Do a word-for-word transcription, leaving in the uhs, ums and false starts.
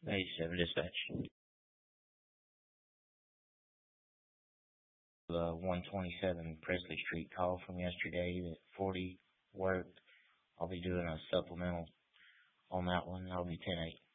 eighty-seven dispatch. The one twenty-seven Presley Street call from yesterday that forty worked. I'll be doing a supplemental on that one. That'll be ten eight.